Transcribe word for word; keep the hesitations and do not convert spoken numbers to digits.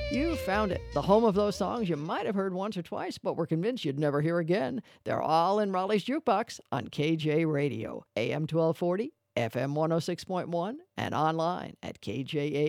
You found it. The home of those songs you might have heard once or twice, but were convinced you'd never hear again. They're all in Raleigh's Jukebox on K J Radio, A M twelve forty, F M one oh six point one, and online at K J A